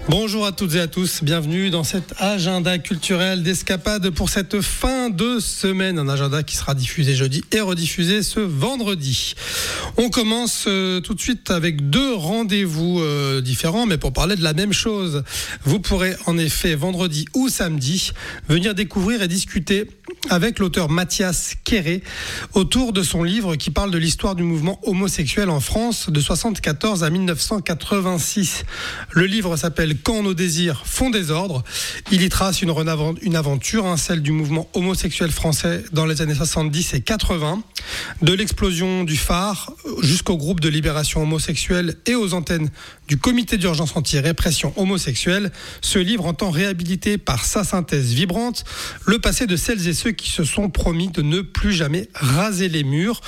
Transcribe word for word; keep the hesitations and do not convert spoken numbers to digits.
Bonjour à toutes et à tous, bienvenue dans cet agenda culturel d'Escapade pour cette fin de semaine, un agenda qui sera diffusé jeudi et rediffusé ce vendredi. On commence euh, tout de suite avec deux rendez-vous euh, différents, mais pour parler de la même chose. Vous pourrez en effet vendredi ou samedi venir découvrir et discuter avec l'auteur Mathias Kéré autour de son livre qui parle de l'histoire du mouvement homosexuel en France de soixante-quatorze à dix-neuf cent quatre-vingt-six. Le livre s'appelle « Quand nos désirs font désordre ». Il y trace une, renavent- une aventure, hein, celle du mouvement homosexuel français dans les années soixante-dix et quatre-vingts, de l'explosion du phare jusqu'au groupe de libération homosexuelle et aux antennes du comité d'urgence anti-répression homosexuelle. Ce livre entend réhabiliter par sa synthèse vibrante le passé de celles et ceux qui se sont promis de ne plus jamais raser les murs.